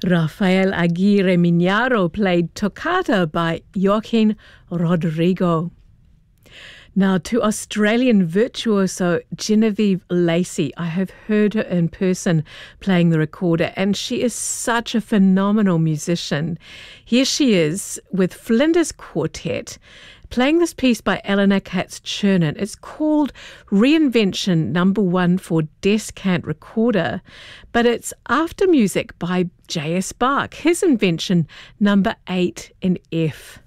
Rafael Aguirre Miñaro played Toccata by Joaquin Rodrigo. Now to Australian virtuoso Genevieve Lacey. I have heard her in person playing the recorder, and she is such a phenomenal musician. Here she is with Flinders Quartet, playing this piece by Eleanor Katz-Chernin. It's called Reinvention No. 1 for Descant Recorder, but it's after music by J.S. Bach, his invention No. 8 in F.